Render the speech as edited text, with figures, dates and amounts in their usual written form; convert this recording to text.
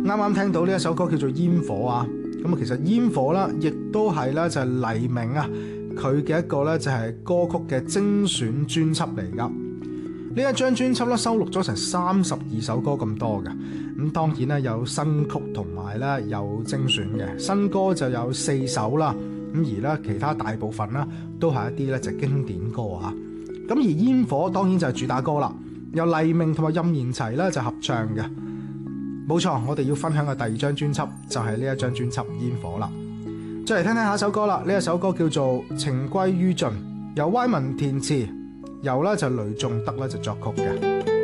啱聽到呢一首歌叫做《煙火》啊，咁啊其實《煙火》啦，亦都係咧就係黎明啊佢嘅一個咧就係歌曲嘅精選專輯嚟噶。呢一張專輯咧收錄咗成32首歌咁多嘅，咁當然咧有新曲同埋咧有精選嘅，新歌就有4首啦，咁而咧其他大部分啦都係一啲咧就經典歌啊。咁而煙火當然就係主打歌啦，由黎明同埋任賢齊咧就合唱嘅。冇錯，我哋要分享嘅第二張專輯就係呢一張專輯《煙火》啦。再嚟聽聽下一首歌啦，呢一首歌叫做《情歸於盡》，由歪文填詞，由咧就雷頌德咧就作曲嘅。